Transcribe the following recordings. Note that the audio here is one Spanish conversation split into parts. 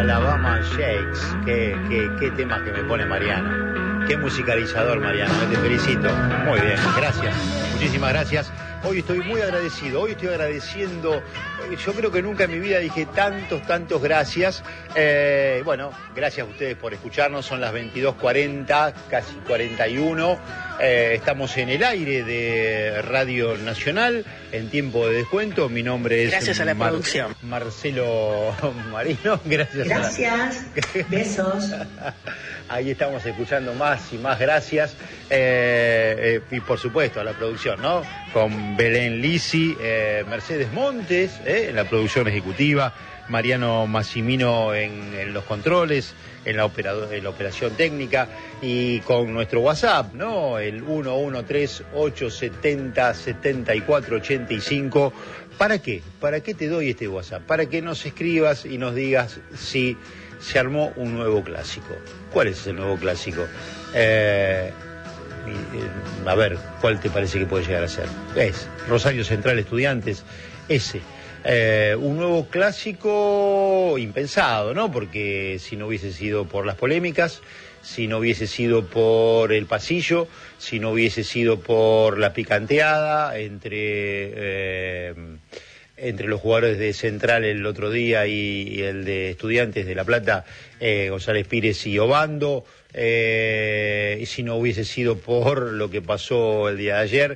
Alabama Shakes. Qué tema que me pone Mariano. Qué musicalizador, Mariano. Te felicito. Muy bien, gracias. Muchísimas gracias. Hoy estoy muy agradecido. Hoy estoy agradeciendo. Yo creo que nunca en mi vida dije tantos gracias. Bueno, gracias a ustedes por escucharnos. Son las 22:40, casi 41. Estamos en el aire de Radio Nacional en tiempo de descuento. Mi nombre es... Gracias a la producción. Marcelo Marino. Gracias. Besos. Ahí estamos escuchando más y más gracias. Y por supuesto a la producción, ¿no? Con Belén Lisi, Mercedes Montes, en la producción ejecutiva, Mariano Massimino en los controles, en la operación técnica, y con nuestro WhatsApp, ¿no? El 113-870-7485. ¿Para qué? ¿Para qué te doy este WhatsApp? Para que nos escribas y nos digas si se armó un nuevo clásico. ¿Cuál es el nuevo clásico? A ver, ¿cuál te parece que puede llegar a ser? Es Rosario Central Estudiantes, ese. Un nuevo clásico impensado, ¿no? Porque si no hubiese sido por las polémicas, si no hubiese sido por el pasillo, si no hubiese sido por la picanteada entre los jugadores de Central el otro día y el de Estudiantes de La Plata, González Pires y Obando, y si no hubiese sido por lo que pasó el día de ayer,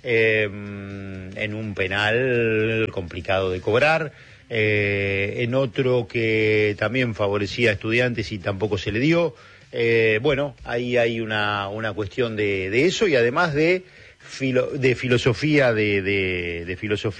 en un penal complicado de cobrar, en otro que también favorecía a Estudiantes y tampoco se le dio. Bueno, ahí hay una cuestión de eso, y además de filosofía de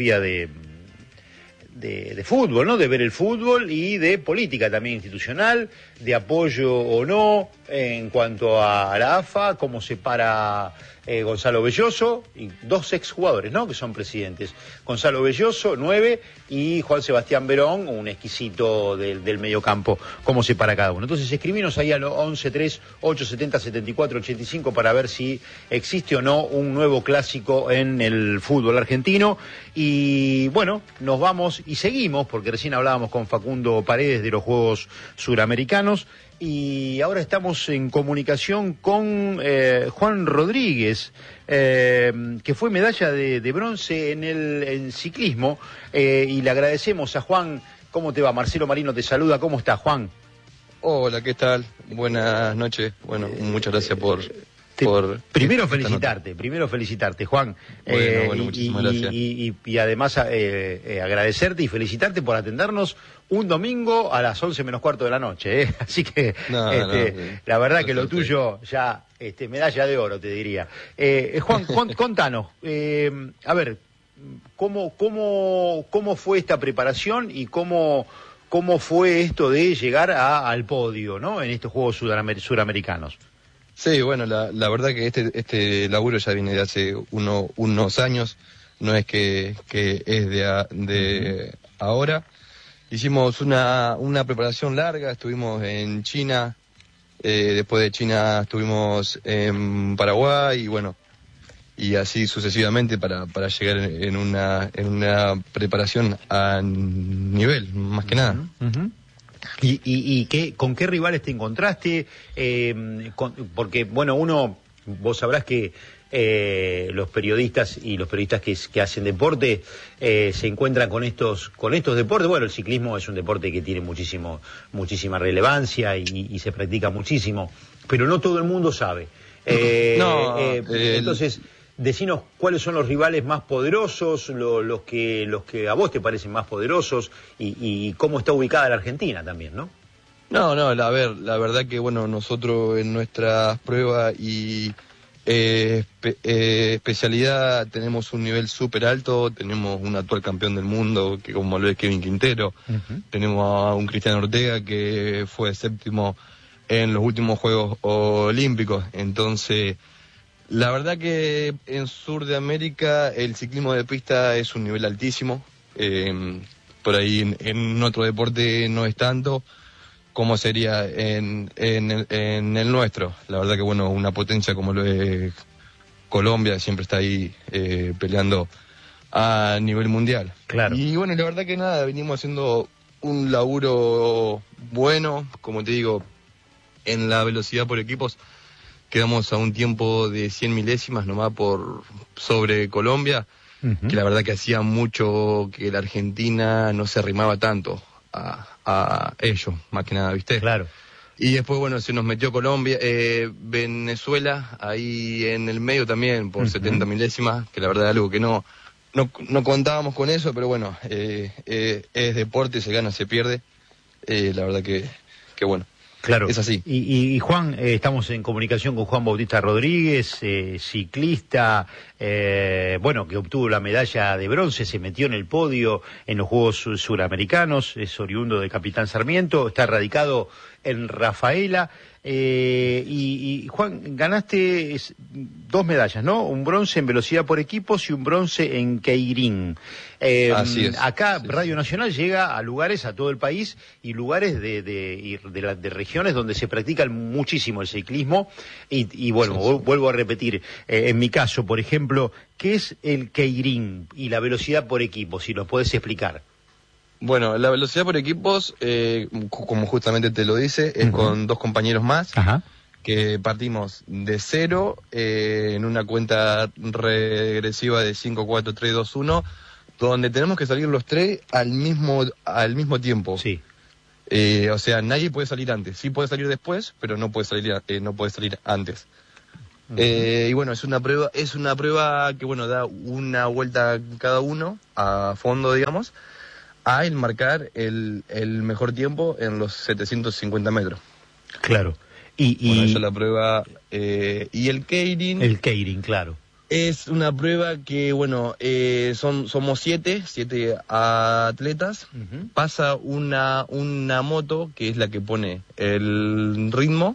fútbol, ¿no? De ver el fútbol, y de política también institucional, de apoyo o no en cuanto a la AFA, cómo se para Gonzalo Belloso, y dos exjugadores, ¿no? Que son presidentes. Gonzalo Belloso, 9, y Juan Sebastián Verón, un exquisito del mediocampo, cómo se para cada uno. Entonces escribinos ahí al 11-3-870-7485 para ver si existe o no un nuevo clásico en el fútbol argentino. Y bueno, nos vamos y seguimos, porque recién hablábamos con Facundo Paredes de los Juegos Suramericanos, y ahora estamos en comunicación con Juan Rodríguez, que fue medalla de bronce en ciclismo, y le agradecemos a Juan. ¿Cómo te va? Marcelo Marino te saluda. ¿Cómo estás, Juan? Hola, ¿qué tal? Buenas noches. Bueno, muchas gracias por Primero felicitarte, Juan. Bueno, muchísimas gracias. Y además agradecerte y felicitarte por atendernos un domingo a las 11:15 de la noche, Así que la verdad que lo tuyo ya medalla de oro, te diría. Juan, contanos, a ver, ¿cómo fue esta preparación y cómo fue esto de llegar al podio, ¿no? En estos Juegos Suramericanos. Sí, bueno, la verdad que este laburo ya viene de hace unos años, no es que es de ahora. Hicimos una preparación larga, estuvimos en China, después de China estuvimos en Paraguay, y bueno, y así sucesivamente para llegar en una preparación a nivel, más que nada. Uh-huh. ¿Y con qué rivales te encontraste? Porque, bueno, vos sabrás que los periodistas que hacen deporte se encuentran con estos deportes. Bueno, el ciclismo es un deporte que tiene muchísima relevancia y se practica muchísimo, pero no todo el mundo sabe. Entonces, decinos cuáles son los rivales más poderosos, los que a vos te parecen más poderosos, y cómo está ubicada la Argentina también, ¿no? La verdad que, bueno, nosotros en nuestras pruebas y especialidad tenemos un nivel súper alto. Tenemos un actual campeón del mundo, que como lo es Kevin Quintero. Uh-huh. Tenemos a un Cristiano Ortega que fue séptimo en los últimos Juegos Olímpicos. Entonces, la verdad que en Sur de América el ciclismo de pista es un nivel altísimo. Por ahí en otro deporte no es tanto como sería en el nuestro. La verdad que, bueno, una potencia como lo es Colombia siempre está ahí peleando a nivel mundial. Claro. Y bueno, la verdad que nada, venimos haciendo un laburo bueno, como te digo, en la velocidad por equipos quedamos a un tiempo de 100 milésimas nomás por sobre Colombia, que la verdad que hacía mucho que la Argentina no se arrimaba tanto a ellos, más que nada, ¿viste? Claro. Y después, bueno, se nos metió Colombia, Venezuela, ahí en el medio también, por 70 milésimas, que la verdad es algo que no contábamos con eso, pero bueno, es deporte, se gana, se pierde, la verdad que bueno. Claro. Es así. Y Juan, estamos en comunicación con Juan Bautista Rodríguez, ciclista, bueno, que obtuvo la medalla de bronce, se metió en el podio en los Juegos Suramericanos, es oriundo de Capitán Sarmiento, está radicado en Rafaela, y Juan, ganaste 2 medallas, ¿no? Un bronce en velocidad por equipos y un bronce en keirin. Así es. Acá sí, Radio Nacional llega a lugares, a todo el país, y lugares de regiones donde se practica muchísimo el ciclismo, y bueno, vuelvo a repetir, en mi caso, por ejemplo, ¿qué es el keirin y la velocidad por equipo? Si nos puedes explicar. Bueno, la velocidad por equipos, como justamente te lo dice, es con 2 compañeros más, que partimos de 0 en una cuenta regresiva de 5, 4, 3, 2, 1, donde tenemos que salir los 3 al mismo tiempo. Sí. O sea, nadie puede salir antes. Sí puede salir después, pero no puede salir antes. Y bueno, es una prueba que bueno, da una vuelta cada uno a fondo, digamos, a marcar el mejor tiempo en los 750 metros. Claro. Bueno, esa es la prueba. Y el keirin. El keirin, claro. Es una prueba que, bueno, somos 7 atletas. Pasa una moto, que es la que pone el ritmo.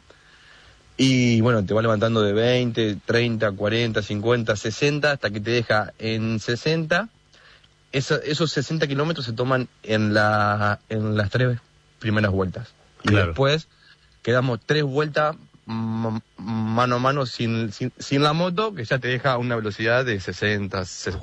Y bueno, te va levantando de 20, 30, 40, 50, 60, hasta que te deja en 60. Esos 60 kilómetros se toman en las 3 primeras vueltas. Y después quedamos 3 vueltas mano a mano sin la moto, que ya te deja una velocidad de 60,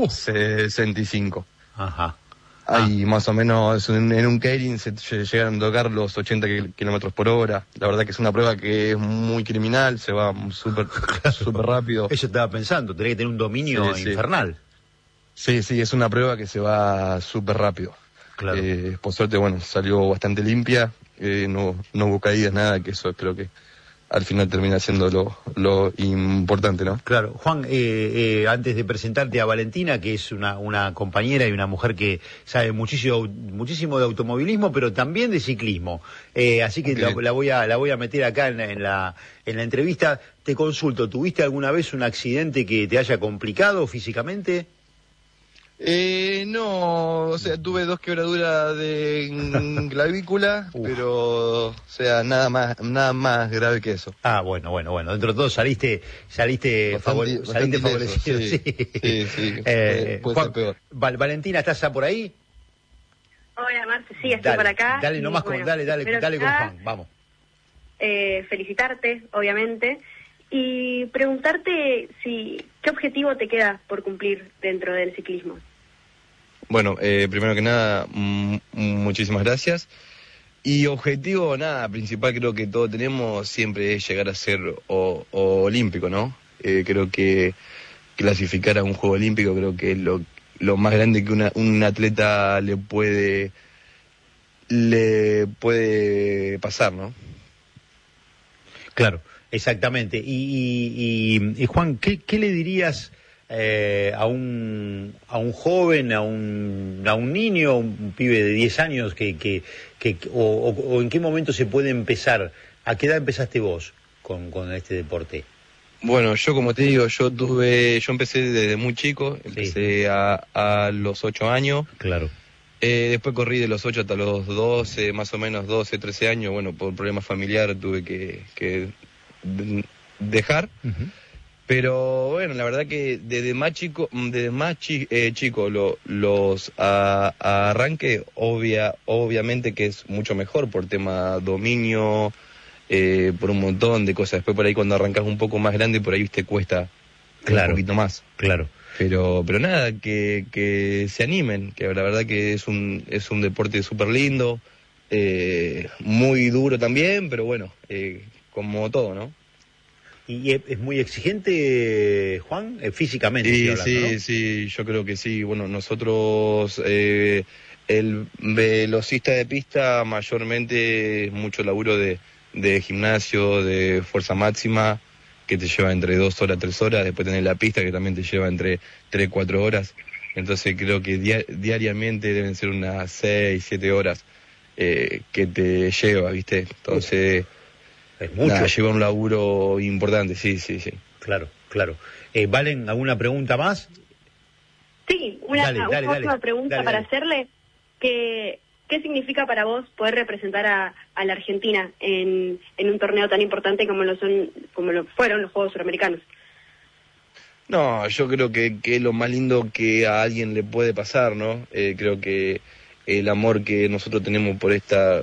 65. Ajá. Ahí más o menos en un keirin se llegan a tocar los 80 kilómetros por hora. La verdad que es una prueba que es muy criminal, se va súper rápido. Eso estaba pensando, tenés que tener un dominio infernal. Sí, es una prueba que se va súper rápido. Claro. Por suerte, bueno, salió bastante limpia, no hubo caídas, nada, que eso creo que al final termina siendo lo importante, ¿no? Claro. Juan, antes de presentarte a Valentina, que es una compañera y una mujer que sabe muchísimo de automovilismo, pero también de ciclismo, así que la voy a meter acá en la entrevista. Te consulto, ¿tuviste alguna vez un accidente que te haya complicado físicamente? No, o sea, tuve 2 quebraduras de clavícula, pero, o sea, nada más grave que eso. Ah, bueno, dentro de todo saliste bastante favorecido. Sí. Puede ser peor. Valentina, ¿estás por ahí? Hola, Marce, sí, estoy por acá. Dale nomás, dale con Juan, vamos. Felicitarte, obviamente, y preguntarte qué objetivo te queda por cumplir dentro del ciclismo. Bueno, primero que nada, muchísimas gracias. Y objetivo, nada, principal creo que todos tenemos siempre es llegar a ser olímpico, ¿no? Creo que clasificar a un juego olímpico creo que es lo más grande que un atleta le puede pasar, ¿no? Claro, exactamente. Y Juan, ¿qué le dirías a un joven, a un niño, un pibe de 10 años o en qué momento se puede empezar? ¿A qué edad empezaste vos con este deporte? Bueno, yo como te digo, yo empecé desde muy chico, empecé a los 8 años. Claro. Después corrí de los 8 hasta los 12, más o menos 12, 13 años, bueno, por problemas familiares tuve que dejar. Pero bueno, la verdad que desde más chico los arranque, obviamente que es mucho mejor por tema dominio, por un montón de cosas. Después por ahí cuando arrancas un poco más grande, por ahí te cuesta un poquito más. Claro. Pero nada, que se animen, que la verdad que es un deporte súper lindo, muy duro también, pero bueno, como todo, ¿no? ¿Y es muy exigente, Juan? Físicamente, Sí, hablando, sí, ¿no? sí, yo creo que sí. Bueno, nosotros, el velocista de pista mayormente es mucho laburo de gimnasio, de fuerza máxima, que te lleva entre 2 horas, 3 horas. Después tenés la pista que también te lleva entre 3, 4 horas. Entonces creo que diariamente deben ser unas 6, 7 horas que te lleva, ¿viste? Entonces, Es mucho. nada, lleva un laburo importante, sí, sí, sí. Claro, claro. ¿Valen alguna pregunta más? Sí, una última pregunta dale. para hacerle. ¿Qué significa para vos poder representar a la Argentina en un torneo tan importante como lo fueron los Juegos Suramericanos? No, yo creo que es lo más lindo que a alguien le puede pasar, ¿no? Creo que el amor que nosotros tenemos por esta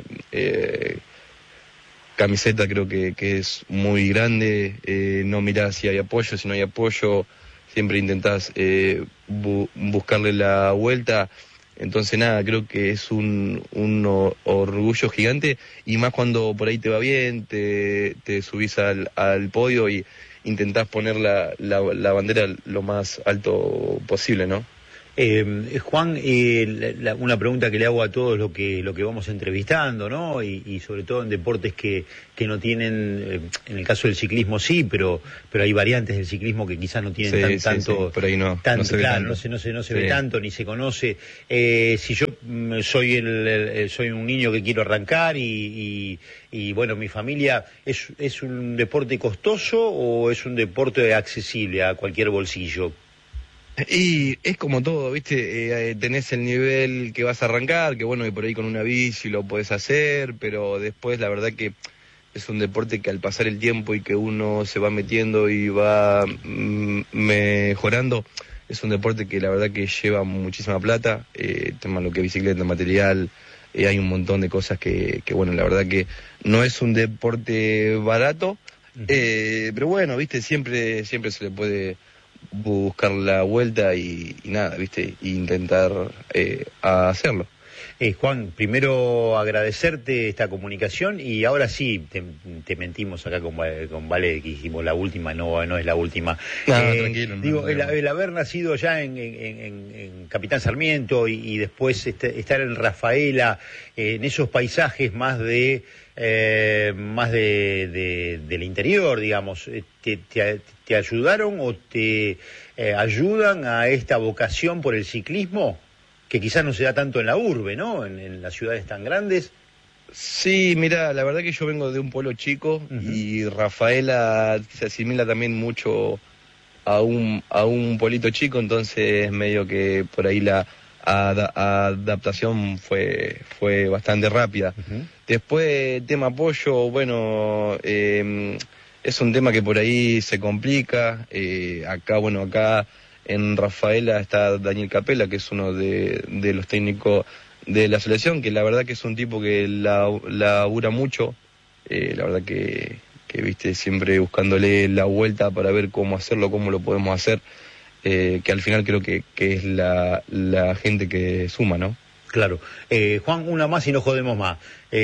camiseta creo que es muy grande. No mirás si hay apoyo, si no hay apoyo, siempre intentás buscarle la vuelta. Entonces nada, creo que es un orgullo gigante, y más cuando por ahí te va bien, te subís al podio y intentás poner la bandera lo más alto posible, ¿no? Juan, una pregunta que le hago a todos lo que vamos entrevistando, ¿no? Y sobre todo en deportes que no tienen, en el caso del ciclismo sí, pero hay variantes del ciclismo que quizás no tienen tanto, por ahí no se ve claro, tanto. no se ve tanto ni se conoce. Si yo soy un niño que quiero arrancar y bueno, mi familia, ¿es un deporte costoso o es un deporte accesible a cualquier bolsillo? Y es como todo, ¿viste? Tenés el nivel que vas a arrancar, que bueno, y por ahí con una bici lo podés hacer, pero después la verdad que es un deporte que al pasar el tiempo y que uno se va metiendo y va mejorando, es un deporte que la verdad que lleva muchísima plata, tema lo que es bicicleta, material, hay un montón de cosas que bueno, la verdad que no es un deporte barato, pero bueno, ¿viste? Siempre se le puede buscar la vuelta y nada, ¿viste? E intentar hacerlo. Juan, primero agradecerte esta comunicación y ahora sí, te mentimos acá con Vale, que hicimos la última, no es la última. Tranquilo. Digo, el haber nacido ya en Capitán Sarmiento y después estar en Rafaela, en esos paisajes más del interior, digamos, ¿te ayudaron o te ayudan a esta vocación por el ciclismo? Que quizás no se da tanto en la urbe, ¿no? En las ciudades tan grandes. Sí, mira, la verdad que yo vengo de un pueblo chico y Rafaela se asimila también mucho a un pueblito chico, entonces medio que por ahí la adaptación fue bastante rápida. Después, tema apoyo, bueno, es un tema que por ahí se complica. Acá en Rafaela está Daniel Capela, que es uno de los técnicos de la selección, que la verdad que es un tipo que labura mucho, la verdad que viste, siempre buscándole la vuelta para ver cómo hacerlo, cómo lo podemos hacer, que al final creo que es la gente que suma, ¿no? Claro. Juan, una más y no jodemos más.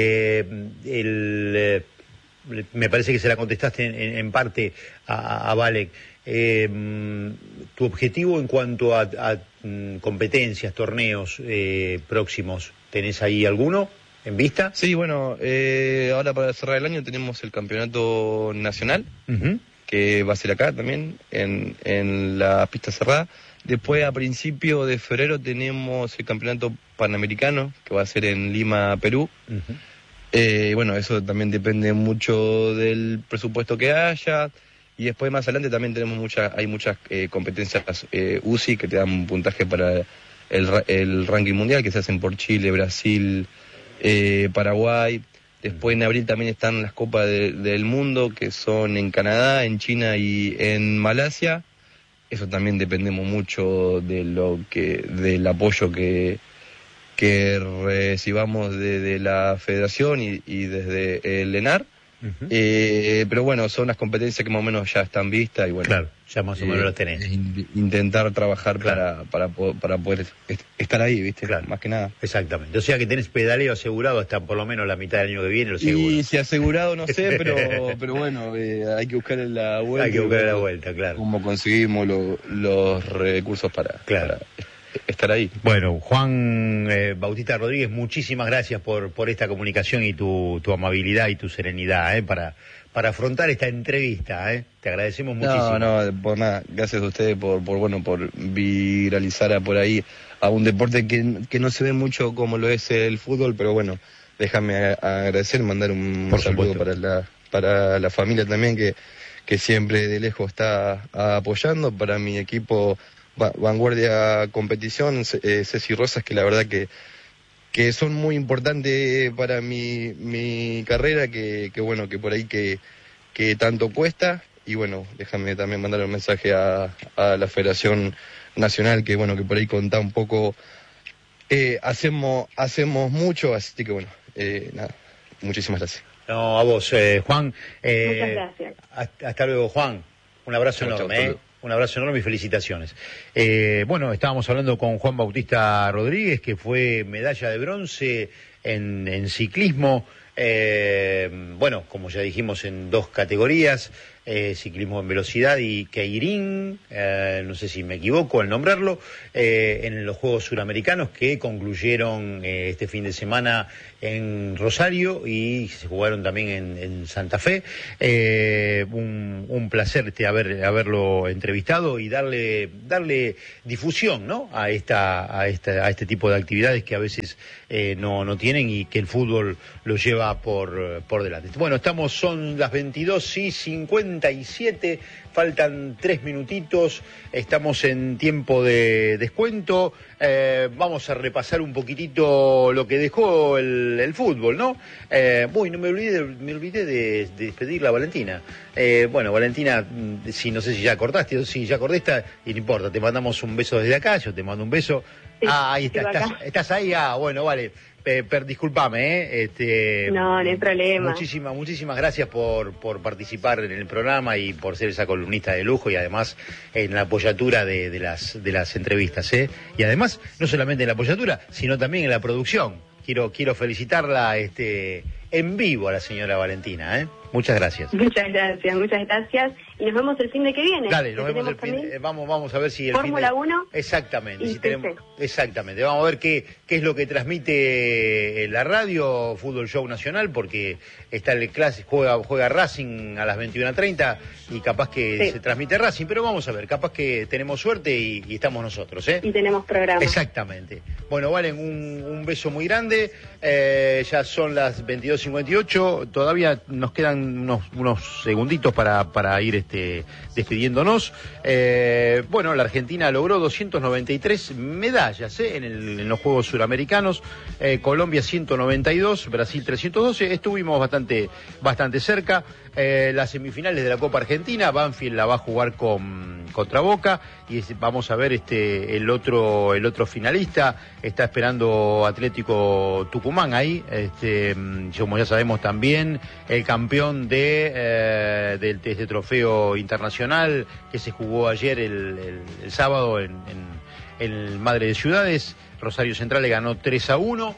Me parece que se la contestaste en parte a Valek. Tu objetivo en cuanto a competencias, torneos próximos, ¿tenés ahí alguno en vista? Sí, bueno, ahora para cerrar el año tenemos el campeonato nacional, que va a ser acá también, en la pista cerrada. Después, a principio de febrero, tenemos el campeonato panamericano, que va a ser en Lima, Perú. Bueno, eso también depende mucho del presupuesto que haya. Y después más adelante también hay muchas competencias UCI que te dan puntaje para el ranking mundial, que se hacen por Chile, Brasil, Paraguay. Después en abril también están las Copas del Mundo, que son en Canadá, en China y en Malasia. Eso también dependemos mucho del apoyo que recibamos de la federación y desde el ENAR. Pero bueno, son las competencias que más o menos ya están vistas y bueno. Claro, ya más o menos las tenés. Intentar trabajar para poder estar ahí, ¿viste? Claro. Más que nada. Exactamente. O sea que tenés pedaleo asegurado hasta por lo menos la mitad del año que viene, lo seguro. Y si asegurado no sé, pero bueno, hay que buscar la vuelta. Hay que buscar la vuelta, claro. Cómo conseguimos los recursos para estar ahí. Bueno, Juan Bautista Rodríguez, muchísimas gracias por esta comunicación y tu amabilidad y tu serenidad para afrontar esta entrevista. Te agradecemos muchísimo. No, por nada. Gracias a ustedes por viralizar por ahí a un deporte que no se ve mucho como lo es el fútbol, pero bueno, déjame agradecer, mandar un saludo para la familia también que siempre de lejos está apoyando, para mi equipo Vanguardia Competición, Ceci Rosas, que la verdad que son muy importantes para mi carrera, que bueno, que por ahí que tanto cuesta. Y bueno, déjame también mandar un mensaje a la Federación Nacional, que bueno, que por ahí contá un poco, hacemos mucho, así que bueno, nada, muchísimas gracias. No, a vos, Juan. Muchas gracias. Hasta luego, Juan. Un abrazo enorme. Un abrazo enorme y felicitaciones. Bueno, estábamos hablando con Juan Bautista Rodríguez, que fue medalla de bronce en ciclismo. Bueno, como ya dijimos, en 2 categorías, ciclismo en velocidad y keirin, no sé si me equivoco al nombrarlo, en los Juegos Suramericanos que concluyeron este fin de semana en Rosario y se jugaron también en Santa Fe. Un placer haberlo entrevistado y darle difusión, ¿no? a este tipo de actividades que a veces no tienen y que el fútbol lo lleva por delante. Bueno, son las 22:57, faltan 3 minutitos, estamos en tiempo de descuento. Vamos a repasar un poquitito lo que dejó el fútbol, ¿no? No me olvidé de despedirla a Valentina. Bueno, Valentina, no sé si ya cortaste o si ya cortaste, y no importa, te mandamos un beso desde acá, yo te mando un beso. Sí, ahí estás ahí, bueno, vale. Disculpame, No hay problema. Muchísimas gracias por participar en el programa y por ser esa columnista de lujo y además en la apoyatura de las entrevistas, y además no solamente en la apoyatura, sino también en la producción. Quiero felicitarla en vivo a la señora Valentina, Muchas gracias. Muchas gracias. Y nos vemos el fin de que viene. Dale, nos vemos el fin de... Vamos a ver si el Fórmula 1. Exactamente. Y exactamente. Vamos a ver qué es lo que transmite la radio, Fútbol Show Nacional, porque está el clásico, juega Racing a las 21:30 y capaz que se transmite Racing, pero vamos a ver, capaz que tenemos suerte y estamos nosotros, Y tenemos programa. Exactamente. Bueno, Valen, un beso muy grande. Ya son las 22:58, todavía nos quedan unos segunditos para ir despidiéndonos. Bueno, la Argentina logró 293 medallas en los Juegos Suramericanos, Colombia 192, Brasil 312, estuvimos bastante cerca. Las semifinales de la Copa Argentina, Banfield la va a jugar contra Boca y vamos a ver el otro finalista, está esperando Atlético Tucumán ahí, como ya sabemos también el campeón de este trofeo internacional que se jugó ayer el sábado en el Madre de Ciudades, Rosario Central le ganó 3-1.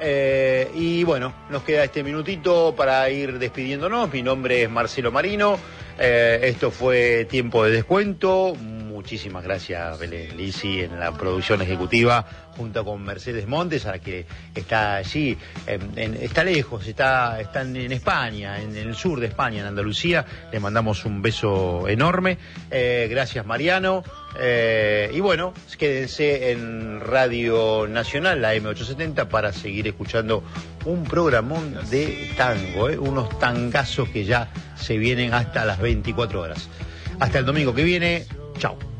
Y bueno, nos queda este minutito para ir despidiéndonos. Mi nombre es Marcelo Marino. Esto fue Tiempo de Descuento. Muchísimas gracias, Belén Lisi, en la producción ejecutiva, junto con Mercedes Montes, a la que está allí, está lejos, están en España, en el sur de España, en Andalucía. Le mandamos un beso enorme. Gracias, Mariano. Y bueno, quédense en Radio Nacional, la M870, para seguir escuchando un programón de tango, unos tangazos que ya se vienen hasta las 24 horas. Hasta el domingo que viene. Chao.